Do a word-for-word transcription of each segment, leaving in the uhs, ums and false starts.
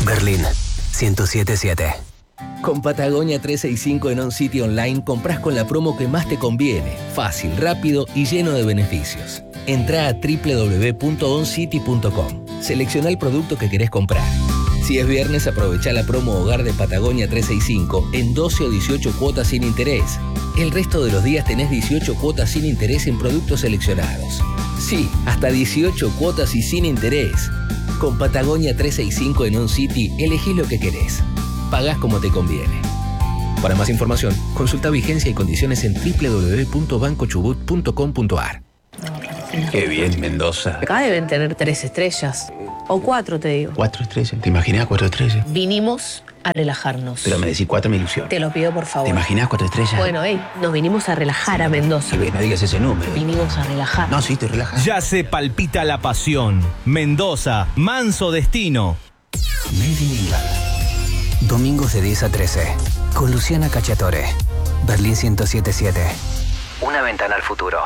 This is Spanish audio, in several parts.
Berlín, ciento siete punto siete. Con Patagonia trescientos sesenta y cinco en OnCity Online compras con la promo que más te conviene, fácil, rápido y lleno de beneficios. Entrá a doble u doble u doble u punto oncity punto com. Selecciona el producto que querés comprar. Si es viernes, aprovechá la promo Hogar de Patagonia trescientos sesenta y cinco en doce o dieciocho cuotas sin interés. El resto de los días tenés dieciocho cuotas sin interés en productos seleccionados. Sí, hasta dieciocho cuotas y sin interés. Con Patagonia trescientos sesenta y cinco en OnCity, elegís lo que querés. Pagás como te conviene. Para más información, consulta vigencia y condiciones en doble u doble u doble u punto banco chubut punto com punto a r. Qué bien, Mendoza. Acá deben tener tres estrellas. O cuatro, te digo. Cuatro estrellas. ¿Te imaginas cuatro estrellas? Vinimos a relajarnos. Pero me decís cuatro, me ilusión. Te lo pido, por favor. ¿Te imaginas cuatro estrellas? Bueno, hey, nos vinimos a relajar a Mendoza. Sí, no digas ese número. Vinimos a relajar. No, sí, te relajas. Ya se palpita la pasión. Mendoza, manso destino. Made in England. Domingos de diez a trece. Con Luciana Cacciatore. Berlín ciento siete punto siete. Una ventana al futuro.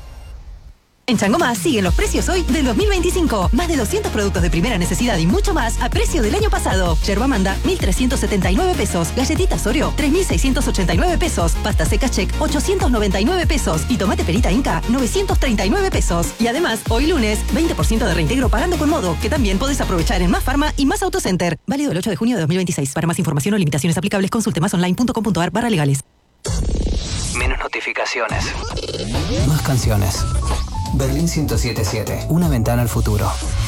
En Chango Más siguen los precios hoy del dos mil veinticinco. Más de doscientos productos de primera necesidad y mucho más a precio del año pasado. Yerba Manda, mil trescientos setenta y nueve pesos. Galletitas Oreo, tres mil seiscientos ochenta y nueve pesos. Pasta seca Check, ochocientos noventa y nueve pesos. Y tomate perita Inca, novecientos treinta y nueve pesos. Y además, hoy lunes, veinte por ciento de reintegro pagando con Modo, que también podés aprovechar en Más Farma y Más Autocenter. Válido el ocho de junio de dos mil veintiséis. Para más información o limitaciones aplicables, consulte masonline punto com punto a r barra legales. Menos notificaciones. Más canciones. Berlín ciento siete punto siete. Una ventana al futuro.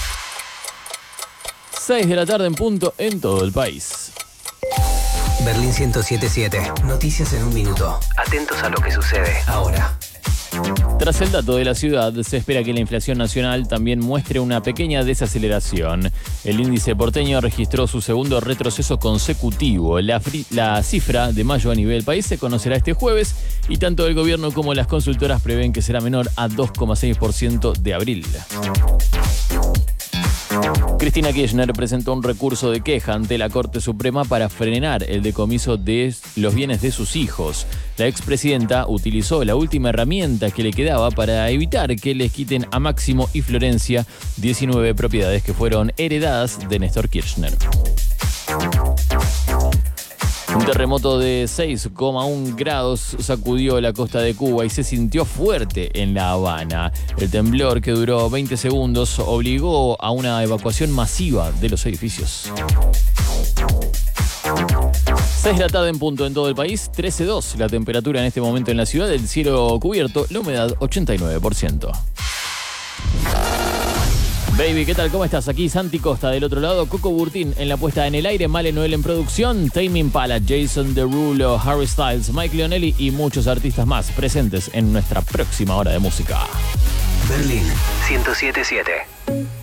seis de la tarde en punto en todo el país. Berlín ciento siete punto siete. Noticias en un minuto. Atentos a lo que sucede ahora. Tras el dato de la ciudad, se espera que la inflación nacional también muestre una pequeña desaceleración. El índice porteño registró su segundo retroceso consecutivo. La, fri- la cifra de mayo a nivel país se conocerá este jueves y tanto el gobierno como las consultoras prevén que será menor a dos coma seis por ciento de abril. Cristina Kirchner presentó un recurso de queja ante la Corte Suprema para frenar el decomiso de los bienes de sus hijos. La expresidenta utilizó la última herramienta que le quedaba para evitar que les quiten a Máximo y Florencia diecinueve propiedades que fueron heredadas de Néstor Kirchner. Un terremoto de seis coma uno grados sacudió la costa de Cuba y se sintió fuerte en La Habana. El temblor, que duró veinte segundos, obligó a una evacuación masiva de los edificios. seis de la tarde en punto en todo el país, trece coma dos la temperatura en este momento en la ciudad, el cielo cubierto, la humedad ochenta y nueve por ciento. Baby, ¿qué tal? ¿Cómo estás? Aquí Santi Costa del otro lado, Coco Burtín en la puesta en el aire, Male Noel en producción, Tame Impala, Jason Derulo, Harry Styles, Mike Leonelli y muchos artistas más presentes en nuestra próxima hora de música. Berlín ciento siete punto siete.